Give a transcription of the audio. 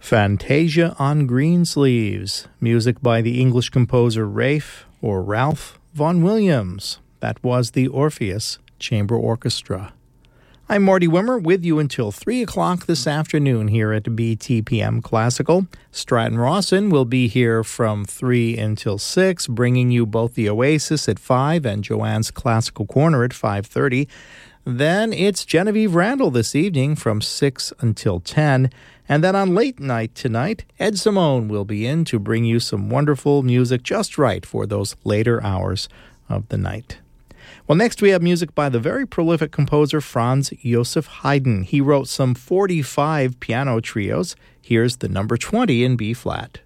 Fantasia on Greensleeves, music by the English composer Ralph Vaughan Williams. That was the Orpheus Chamber Orchestra. I'm Marty Wimmer with you until 3 o'clock this afternoon here at BTPM Classical. Stratton Rawson will be here from 3 until 6, bringing you both the Oasis at 5 and Joanne's Classical Corner at 5:30. Then it's Genevieve Randall this evening from 6 until 10. And then on late night tonight, Ed Simone will be in to bring you some wonderful music just right for those later hours of the night. Well, next we have music by the very prolific composer Franz Joseph Haydn. He wrote some 45 piano trios. Here's the number 20 in B-flat.